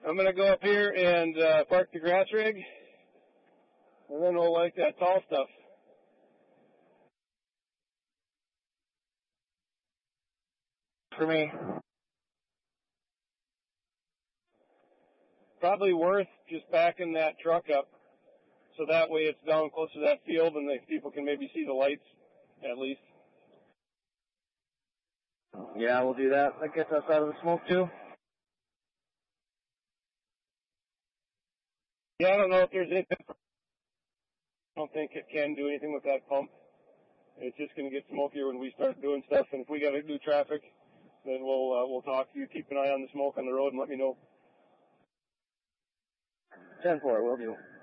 I'm going to go up here and park the grass rig, and then we'll light that tall stuff. For me. Probably worth just backing that truck up, so that way it's down close to that field and the people can maybe see the lights at least. Yeah, we'll do that. That gets us out of the smoke too. Yeah, I don't know if there's anything. I don't think it can do anything with that pump. It's just going to get smokier when we start doing stuff, and if we got to do traffic, then we'll talk to you. Keep an eye on the smoke on the road and let me know. 10-4, will do.